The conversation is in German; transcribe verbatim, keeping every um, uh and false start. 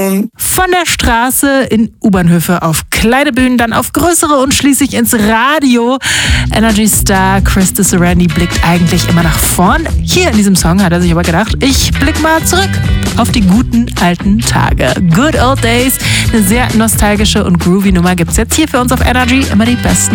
Von der Straße in U-Bahnhöfe auf kleine Bühnen, dann auf größere und schließlich ins Radio. Energy Star Chris Sarandon blickt eigentlich immer nach vorn. Hier in diesem Song hat er sich aber gedacht, ich blick mal zurück auf die guten alten Tage. Good Old Days, eine sehr nostalgische und groovy Nummer gibt's jetzt hier für uns auf Energy. Immer die besten